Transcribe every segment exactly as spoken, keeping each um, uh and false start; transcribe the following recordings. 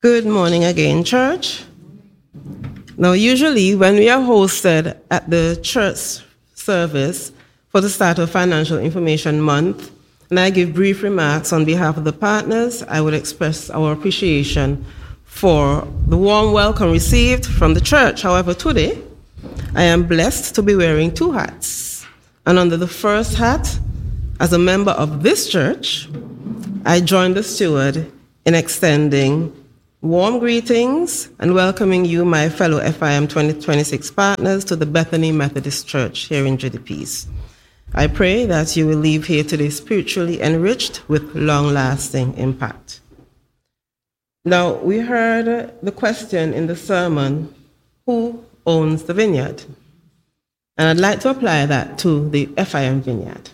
Good morning again, church. Now, usually when we are hosted at the church service for the start of Financial Information Month, and I give brief remarks on behalf of the partners, I would express our appreciation for the warm welcome received from the church. However, today, I am blessed to be wearing two hats. And under the first hat, as a member of this church, I join the steward in extending warm greetings and welcoming you, my fellow F I M twenty twenty-six partners, to the Bethany Methodist Church here in Judy Peace. I pray that you will leave here today spiritually enriched with long-lasting impact. Now, we heard the question in the sermon, who owns the vineyard? And I'd like to apply that to the F I M vineyard.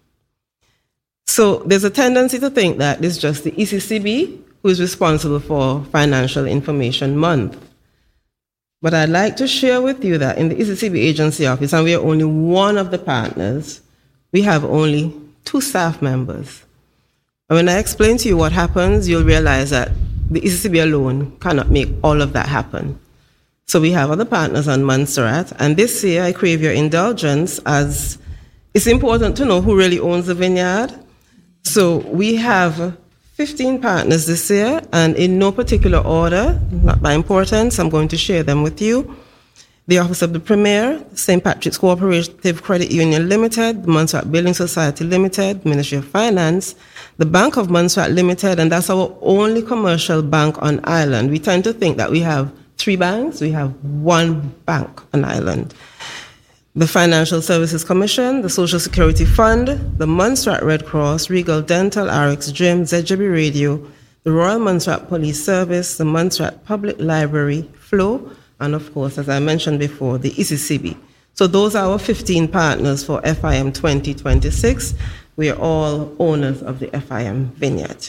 So there's a tendency to think that it's just the E C C B who is responsible for Financial Information Month. But I'd like to share with you that in the E C C B agency office, and we are only one of the partners, we have only two staff members. And when I explain to you what happens, you'll realize that the E C C B alone cannot make all of that happen. So we have other partners on Montserrat, and this year I crave your indulgence as it's important to know who really owns the vineyard. So we have fifteen partners this year, and in no particular order, not by importance, I'm going to share them with you. The Office of the Premier, Saint Patrick's Cooperative Credit Union Limited, the Montserrat Building Society Limited, Ministry of Finance, the Bank of Montserrat Limited, and that's our only commercial bank on island. We tend to think that we have three banks, we have one bank on island. The Financial Services Commission, the Social Security Fund, the Montserrat Red Cross, Regal Dental, R X Gym, Z J B Radio, the Royal Montserrat Police Service, the Montserrat Public Library, Flow, and of course, as I mentioned before, the E C C B. So those are our fifteen partners for F I M twenty twenty-six. We are all owners of the F I M vineyard.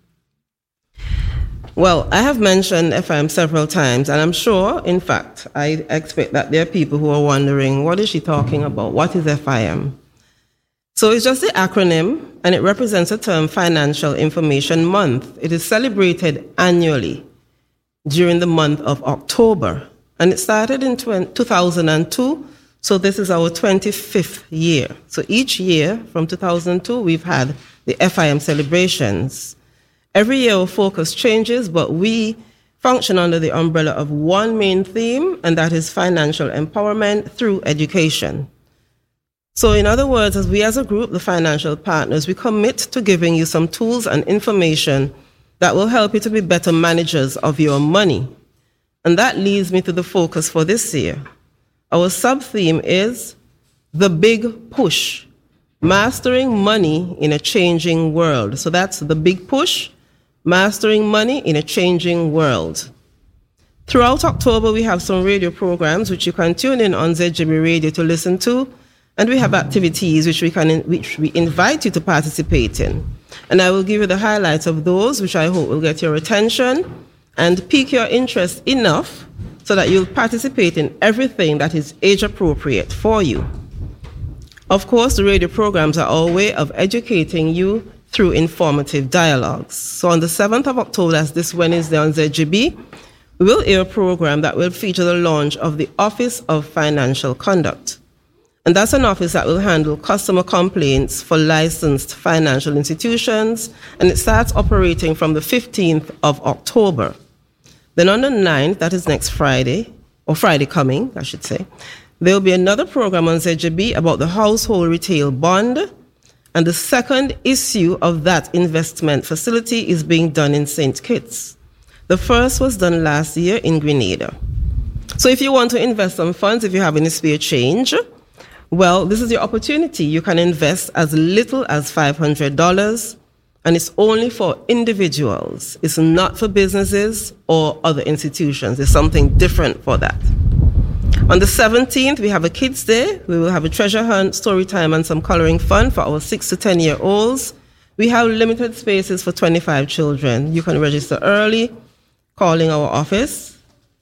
Well, I have mentioned F I M several times, and I'm sure, in fact, I expect that there are people who are wondering, what is she talking about? What is F I M? So it's just the acronym, and it represents the term Financial Information Month. It is celebrated annually during the month of October, and it started in two thousand two, so this is our twenty-fifth year. So each year from two thousand two, we've had the F I M celebrations. Every year our focus changes, but we function under the umbrella of one main theme, and that is financial empowerment through education. So in other words, as we as a group, the financial partners, we commit to giving you some tools and information that will help you to be better managers of your money. And that leads me to the focus for this year. Our sub-theme is the big push, mastering money in a changing world. So that's the big push, mastering money in a changing world. Throughout October, we have some radio programs which you can tune in on Z J B Radio to listen to, and we have activities which we can which we invite you to participate in. And I will give you the highlights of those, which I hope will get your attention and pique your interest enough so that you'll participate in everything that is age appropriate for you. Of course, the radio programs are our way of educating you through informative dialogues. So on the seventh of October, that's this Wednesday on Z J B, we will air a program that will feature the launch of the Office of Financial Conduct. And that's an office that will handle customer complaints for licensed financial institutions, and it starts operating from the fifteenth of October. Then on the ninth, that is next Friday, or Friday coming, I should say, there will be another program on Z J B about the household retail bond, and the second issue of that investment facility is being done in Saint Kitts. The first was done last year in Grenada. So if you want to invest some funds, if you have any spare change, well, this is your opportunity. You can invest as little as five hundred dollars, and it's only for individuals. It's not for businesses or other institutions. There's something different for that. On the seventeenth, we have a Kids Day. We will have a treasure hunt, story time, and some coloring fun for our six to ten-year-olds. We have limited spaces for twenty-five children. You can register early, calling our office,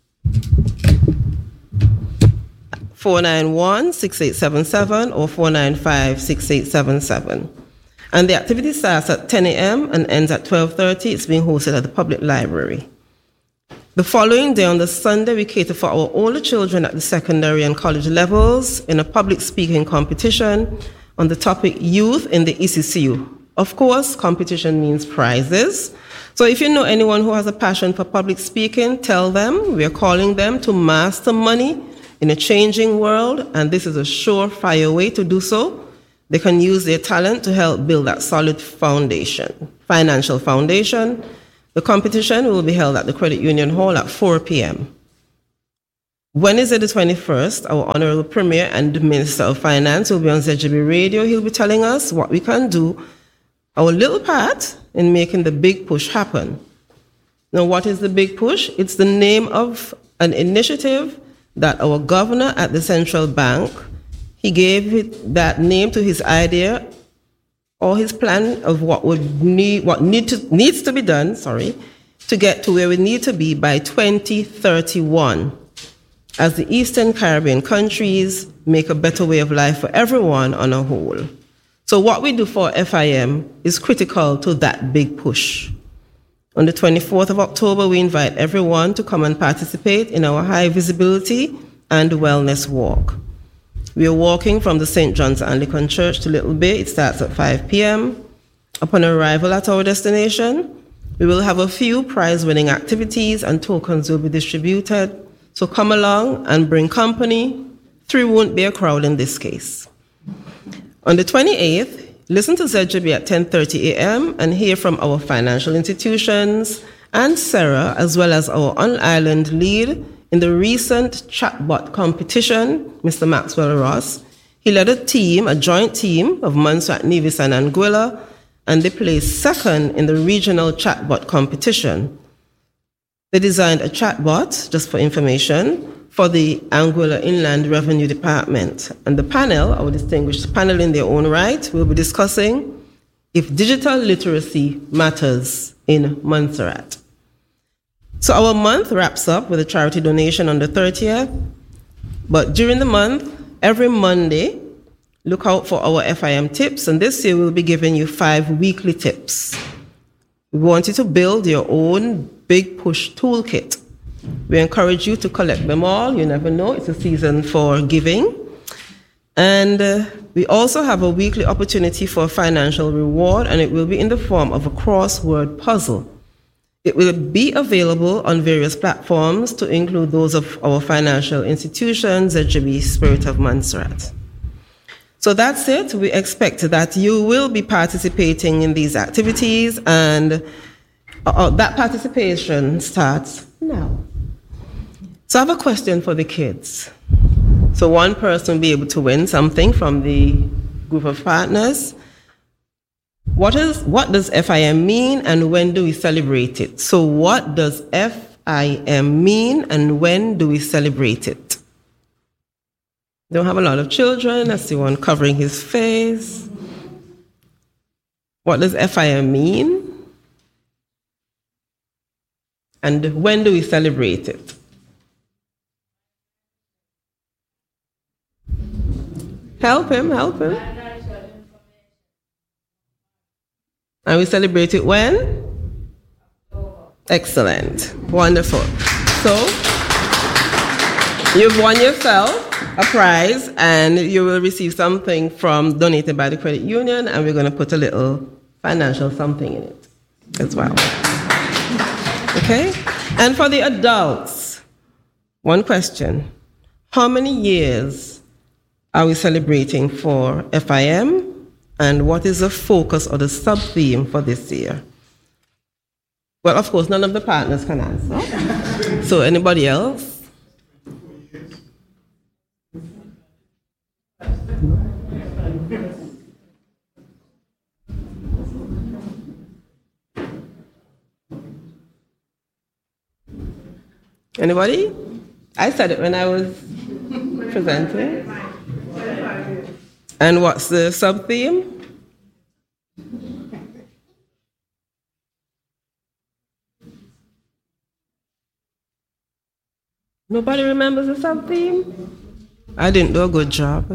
four nine one, six eight seven seven or four nine five, six eight seven seven. And the activity starts at ten a.m. and ends at twelve thirty. It's being hosted at the public library. The following day, on the Sunday, we cater for our older children at the secondary and college levels in a public speaking competition on the topic Youth in the E C C U. Of course, competition means prizes. So if you know anyone who has a passion for public speaking, tell them. We are calling them to master money in a changing world, and this is a surefire way to do so. They can use their talent to help build that solid foundation, financial foundation. The competition will be held at the Credit Union Hall at four p.m. Wednesday the twenty-first, our Honorable Premier and Minister of Finance will be on Z G B Radio. He'll be telling us what we can do, our little part in making the big push happen. Now, what is the big push? It's the name of an initiative that our governor at the central bank, he gave it that name to his idea or his plan of what would need, what need to, needs to be done, sorry, to get to where we need to be by twenty thirty-one, as the Eastern Caribbean countries make a better way of life for everyone on a whole. So what we do for F I M is critical to that big push. On the twenty-fourth of October, we invite everyone to come and participate in our high visibility and wellness walk. We are walking from the Saint John's Anglican Church to Little Bay. It starts at five p.m. Upon arrival at our destination, we will have a few prize-winning activities and tokens will be distributed. So come along and bring company. Three won't be a crowd in this case. On the twenty-eighth, listen to Z G B at ten thirty a.m. and hear from our financial institutions and Sarah, as well as our on-island lead in the recent chatbot competition, Mister Maxwell Ross. He led a team, a joint team of Montserrat, Nevis, and Anguilla, and they placed second in the regional chatbot competition. They designed a chatbot, just for information, for the Anguilla Inland Revenue Department. And the panel, our distinguished panel in their own right, will be discussing if digital literacy matters in Montserrat. So our month wraps up with a charity donation on the thirtieth. But during the month, every Monday, look out for our F I M tips. And this year, we'll be giving you five weekly tips. We want you to build your own big push toolkit. We encourage you to collect them all. You never know. It's a season for giving. And uh, we also have a weekly opportunity for a financial reward, and it will be in the form of a crossword puzzle. It will be available on various platforms to include those of our financial institutions, Z G B Spirit of Montserrat. So that's it. We expect that you will be participating in these activities, and uh, that participation starts now. So I have a question for the kids. So one person will be able to win something from the group of partners. What is what does F I M mean, and when do we celebrate it? So what does F I M mean, and when do we celebrate it? Don't have a lot of children. I see one covering his face. What does F I M mean, and when do we celebrate it? Help him, help him. And we celebrate it when? Excellent. Wonderful. So, you've won yourself a prize, and you will receive something from donated by the credit union, and we're going to put a little financial something in it as well. Okay? And for the adults, one question. How many years are we celebrating for F I M? And what is the focus or the sub-theme for this year? Well, of course, none of the partners can answer. So anybody else? Anybody? I said it when I was presenting. And what's the sub-theme? Nobody remembers the sub-theme? I didn't do a good job.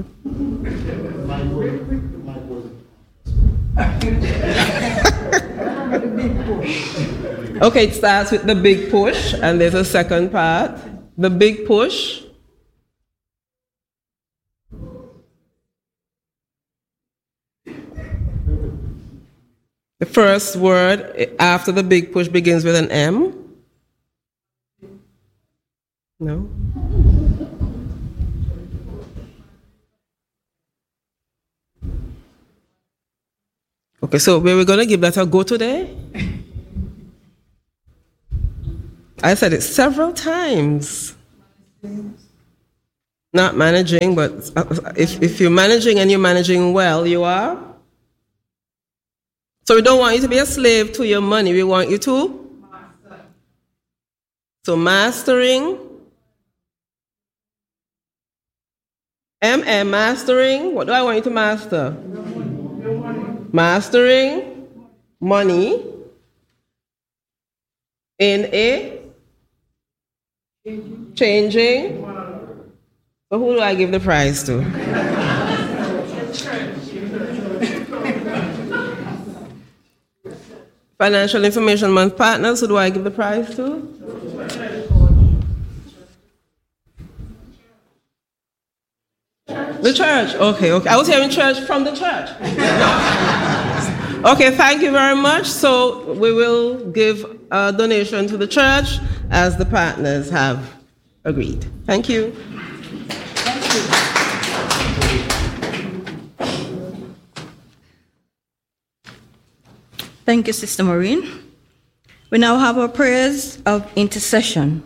Okay, it starts with the big push, and there's a second part. The big push. The first word after the big push begins with an M. No? Okay, so were we going to give that a go today? I said it several times. Not managing, but if, if you're managing and you're managing well, you are. So we don't want you to be a slave to your money. We want you to master. So mastering. M M, mastering. What do I want you to master? Mastering money in a changing. So who do I give the prize to? Financial Information Month partners, who do I give the prize to? The church. Okay, okay. I was hearing church from the church. Okay, thank you very much. So we will give a donation to the church as the partners have agreed. Thank you. Thank you. Thank you, Sister Maureen. We now have our prayers of intercession.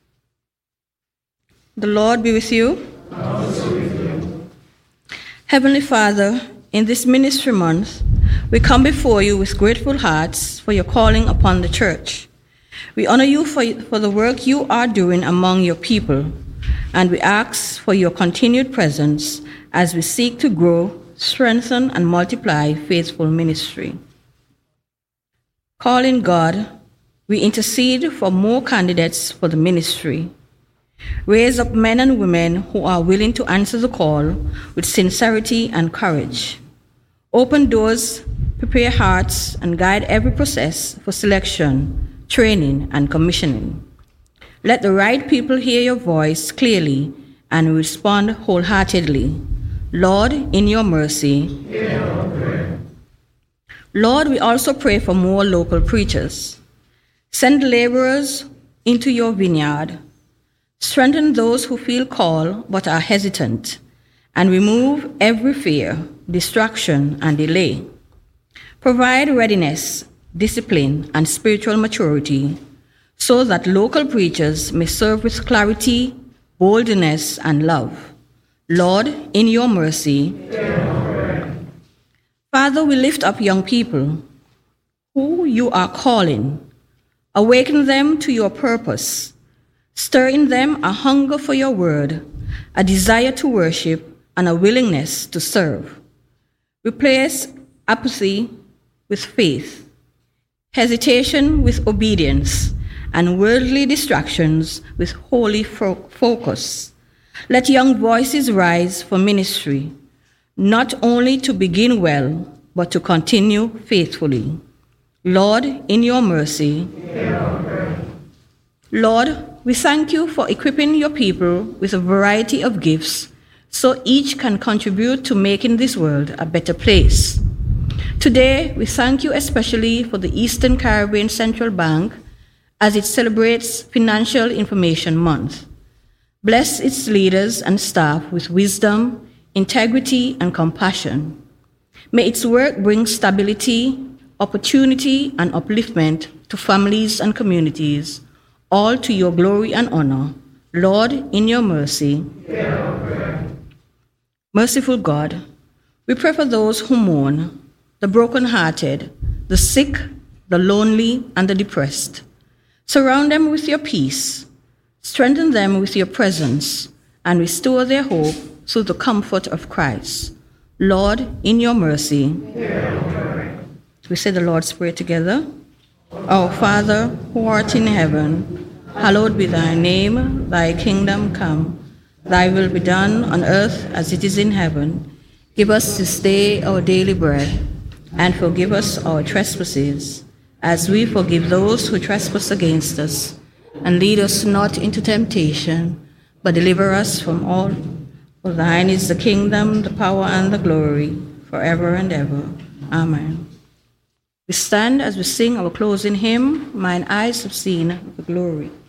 The Lord be with you. Also with you. Heavenly Father, in this ministry month, we come before you with grateful hearts for your calling upon the church. We honor you for, for the work you are doing among your people, and we ask for your continued presence as we seek to grow, strengthen, and multiply faithful ministry. Calling God, we intercede for more candidates for the ministry. Raise up men and women who are willing to answer the call with sincerity and courage. Open doors, prepare hearts, and guide every process for selection, training, and commissioning. Let the right people hear your voice clearly and respond wholeheartedly. Lord, in your mercy, hear our prayer. Lord, we also pray for more local preachers. Send laborers into your vineyard. Strengthen those who feel called but are hesitant, and remove every fear, distraction, and delay. Provide readiness, discipline, and spiritual maturity so that local preachers may serve with clarity, boldness, and love. Lord, in your mercy, Father, we lift up young people who you are calling. Awaken them to your purpose. Stir in them a hunger for your word, a desire to worship, and a willingness to serve. Replace apathy with faith, hesitation with obedience, and worldly distractions with holy fo- focus. Let young voices rise for ministry, not only to begin well, but to continue faithfully. Lord, in your mercy, Lord, we thank you for equipping your people with a variety of gifts so each can contribute to making this world a better place. Today, we thank you especially for the Eastern Caribbean Central Bank as it celebrates Financial Information Month. Bless its leaders and staff with wisdom, integrity, and compassion. May its work bring stability, opportunity, and upliftment to families and communities, all to your glory and honor. Lord, in your mercy. Merciful God, we pray for those who mourn, the brokenhearted, the sick, the lonely, and the depressed. Surround them with your peace, strengthen them with your presence, and restore their hope through the comfort of Christ. Lord, in your mercy. We say the Lord's Prayer together. Our Father, who art in heaven, hallowed be thy name, thy kingdom come. Thy will be done on earth as it is in heaven. Give us this day our daily bread, and forgive us our trespasses, as we forgive those who trespass against us. And lead us not into temptation, but deliver us from all. For thine is the kingdom, the power, and the glory, forever and ever. Amen. We stand as we sing our closing hymn, Mine Eyes Have Seen the Glory.